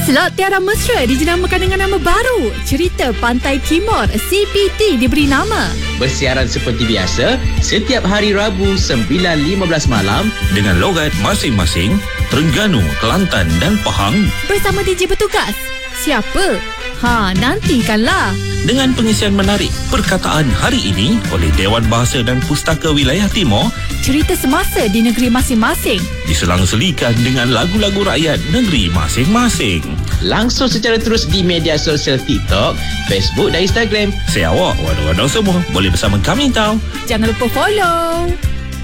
Slot Tiara Mesra dijenamakan dengan nama baru. Cerita Pantai Timur CPT diberi nama. Bersiaran seperti biasa setiap hari Rabu 9.15 malam dengan logat masing-masing Terengganu, Kelantan dan Pahang bersama DJ bertugas. Siapa? Nantikanlah. Dengan pengisian menarik perkataan hari ini oleh Dewan Bahasa dan Pustaka Wilayah Timur. Cerita semasa di negeri masing-masing diselang-selikan dengan lagu-lagu rakyat negeri masing-masing. Langsung secara terus di media sosial TikTok, Facebook dan Instagram. Saya awak, waduh-waduh semua boleh bersama kami tau. Jangan lupa follow.